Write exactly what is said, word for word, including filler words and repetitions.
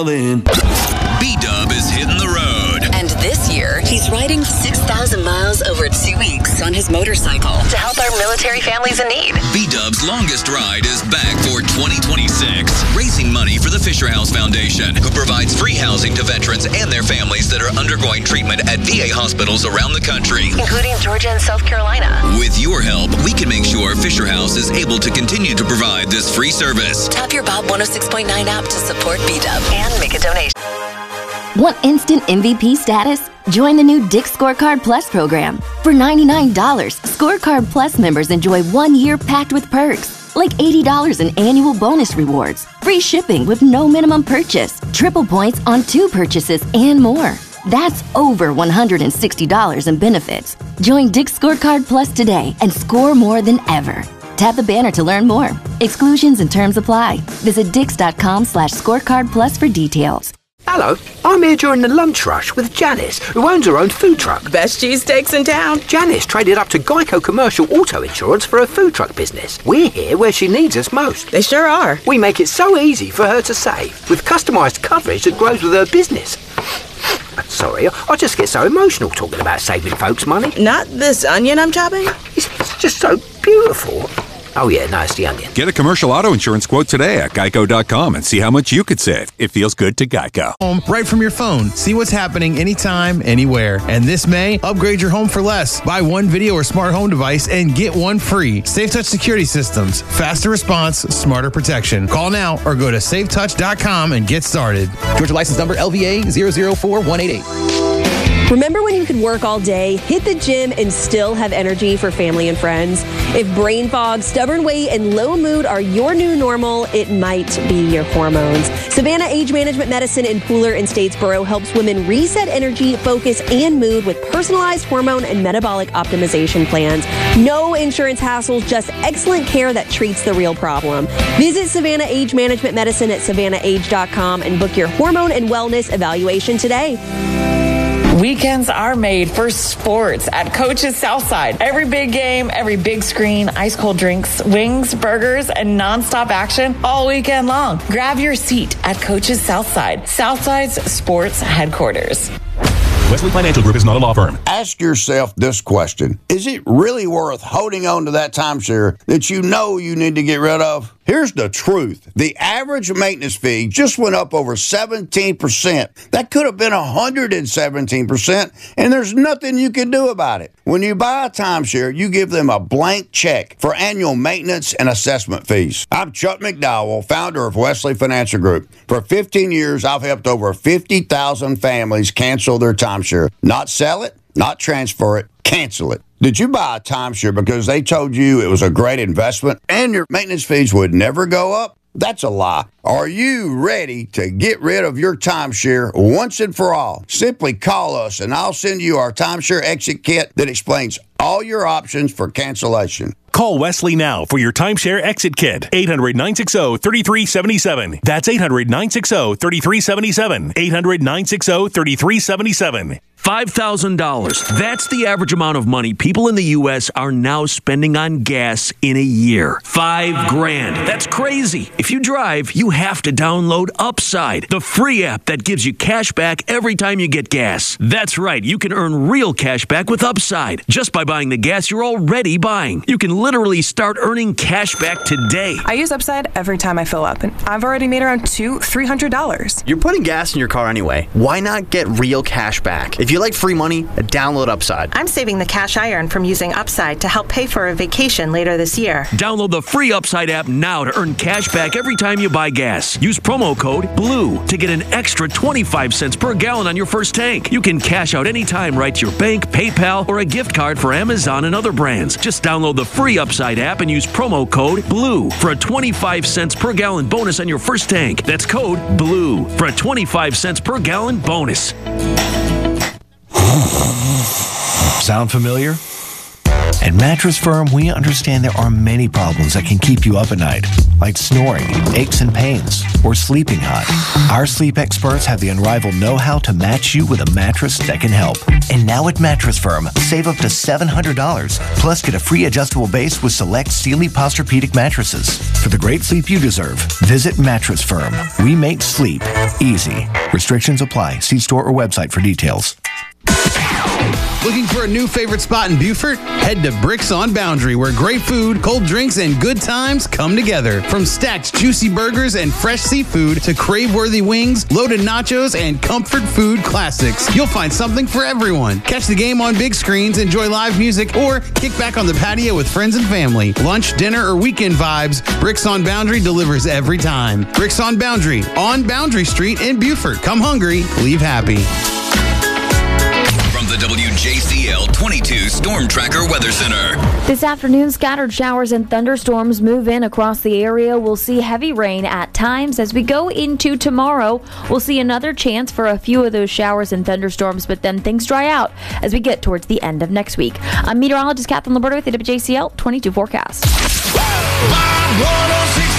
B-Dub is hitting the road. And this year, he's riding six thousand miles over two weeks on his motorcycle to help our military families in need. B-Dub's longest ride is back for twenty twenty-six, raising money for the Fisher House Foundation, who provides free housing to veterans and their families that are undergoing treatment at V A hospitals around the country, including Georgia and South Carolina. With your help, we can make sure Fisher House is able to continue to provide this free service. Tap your Bob one oh six point nine app to support B-Dub and make a donation. Want instant M V P status? Join the new Dick's Scorecard Plus program. For ninety-nine dollars, Scorecard Plus members enjoy one year packed with perks, like eighty dollars in annual bonus rewards, free shipping with no minimum purchase, triple points on two purchases, and more. That's over one hundred sixty dollars in benefits. Join Dick's Scorecard Plus today and score more than ever. Tap the banner to learn more. Exclusions and terms apply. Visit dix.com slash scorecard plus for details. Hello, I'm here during the lunch rush with Janice, who owns her own food truck. Best cheesesteaks in town. Janice traded up to Geico Commercial Auto Insurance for her food truck business. We're here where she needs us most. They sure are. We make it so easy for her to save, with customised coverage that grows with her business. Sorry, I just get so emotional talking about saving folks money. Not this onion I'm chopping? It's, it's just so beautiful. Oh yeah, no, it's the onion. Get a commercial auto insurance quote today at geico dot com and see how much you could save. It feels good to Geico. Home right from your phone. See what's happening anytime, anywhere. And this May, upgrade your home for less. Buy one video or smart home device and get one free. SafeTouch Security Systems. Faster response, smarter protection. Call now or go to safe touch dot com and get started. Georgia license number L V A zero zero four one eight eight. Remember when you could work all day, hit the gym, and still have energy for family and friends? If brain fog, stubborn weight, and low mood are your new normal, it might be your hormones. Savannah Age Management Medicine in Pooler and Statesboro helps women reset energy, focus, and mood with personalized hormone and metabolic optimization plans. No insurance hassles, just excellent care that treats the real problem. Visit Savannah Age Management Medicine at savannah age dot com and book your hormone and wellness evaluation today. Weekends are made for sports at Coach's Southside. Every big game, every big screen, ice cold drinks, wings, burgers, and nonstop action all weekend long. Grab your seat at Coach's Southside, Southside's sports headquarters. Wesley Financial Group is not a law firm. Ask yourself this question. Is it really worth holding on to that timeshare that you know you need to get rid of? Here's the truth. The average maintenance fee just went up over seventeen percent. That could have been one hundred seventeen percent, and there's nothing you can do about it. When you buy a timeshare, you give them a blank check for annual maintenance and assessment fees. I'm Chuck McDowell, founder of Wesley Financial Group. For fifteen years, I've helped over fifty thousand families cancel their timeshare. Not sell it, not transfer it, cancel it. Did you buy a timeshare because they told you it was a great investment and your maintenance fees would never go up? That's a lie. Are you ready to get rid of your timeshare once and for all? Simply call us and I'll send you our timeshare exit kit that explains all your options for cancellation. Call Wesley now for your timeshare exit kit. eight hundred, nine six zero, three three seven seven. That's eight hundred, nine six zero, three three seven seven. eight hundred, nine six zero, three three seven seven. five thousand dollars. That's the average amount of money people in the U S are now spending on gas in a year. Five grand. That's crazy. If you drive, you have to download Upside, the free app that gives you cash back every time you get gas. That's right. You can earn real cash back with Upside just by buying the gas you're already buying. You can literally start earning cash back today. I use Upside every time I fill up, and I've already made around two, three hundred dollars. You're putting gas in your car anyway. Why not get real cash back? If you like free money, download Upside. I'm saving the cash I earn from using Upside to help pay for a vacation later this year. Download the free Upside app now to earn cash back every time you buy gas. Use promo code BLUE to get an extra twenty-five cents per gallon on your first tank. You can cash out anytime right to your bank, PayPal, or a gift card for Amazon and other brands. Just download the free Upside app and use promo code BLUE for a twenty-five cents per gallon bonus on your first tank. That's code BLUE for a twenty-five cents per gallon bonus. Sound familiar? At Mattress Firm, we understand there are many problems that can keep you up at night, like snoring, aches and pains, or sleeping hot. Our sleep experts have the unrivaled know-how to match you with a mattress that can help. And now at Mattress Firm, save up to seven hundred dollars, plus get a free adjustable base with select Sealy Posturepedic mattresses. For the great sleep you deserve, visit Mattress Firm. We make sleep easy. Restrictions apply. See store or website for details. Looking for a new favorite spot in Beaufort? Head to Bricks on Boundary, where great food, cold drinks, and good times come together. From stacked juicy burgers and fresh seafood to crave-worthy wings, loaded nachos, and comfort food classics, you'll find something for everyone. Catch the game on big screens, enjoy live music, or kick back on the patio with friends and family. Lunch, dinner, or weekend vibes, Bricks on Boundary delivers every time. Bricks on Boundary, on Boundary Street in Beaufort. Come hungry, leave happy. The W J C L twenty-two Storm Tracker Weather Center. This afternoon, scattered showers and thunderstorms move in across the area. We'll see heavy rain at times. As we go into tomorrow, we'll see another chance for a few of those showers and thunderstorms, but then things dry out as we get towards the end of next week. I'm meteorologist Catherine Liberto with the W J C L twenty-two forecast.